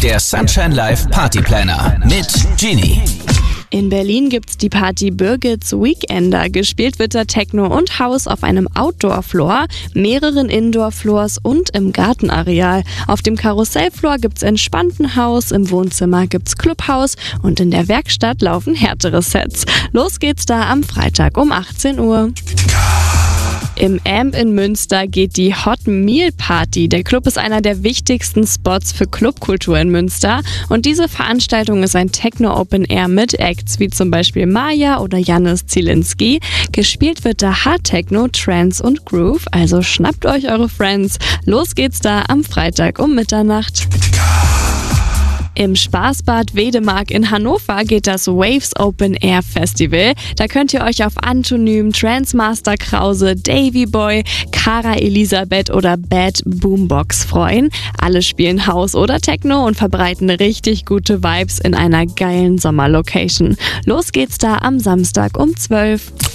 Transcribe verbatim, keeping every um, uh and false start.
Der Sunshine Live Party Planner mit Genie. In Berlin gibt's die Party Birgit's Weekender. Gespielt wird da Techno und House auf einem Outdoor-Floor, mehreren Indoor-Floors und im Gartenareal. Auf dem Karussellfloor gibt's entspannten House, im Wohnzimmer gibt's Clubhouse und in der Werkstatt laufen härtere Sets. Los geht's da am Freitag um achtzehn Uhr. Im Amp in Münster geht die Hot Meal Party. Der Club ist einer der wichtigsten Spots für Clubkultur in Münster. Und diese Veranstaltung ist ein Techno-Open Air mit Acts wie zum Beispiel Maya oder Janis Zielinski. Gespielt wird da Hard Techno, Trance und Groove. Also schnappt euch eure Friends. Los geht's da am Freitag um Mitternacht. Im Spaßbad Wedemark in Hannover geht das Waves Open Air Festival. Da könnt ihr euch auf Antonym, Transmaster Krause, Davy Boy, Cara Elisabeth oder Bad Boombox freuen. Alle spielen House oder Techno und verbreiten richtig gute Vibes in einer geilen Sommerlocation. Los geht's da am Samstag um zwölf.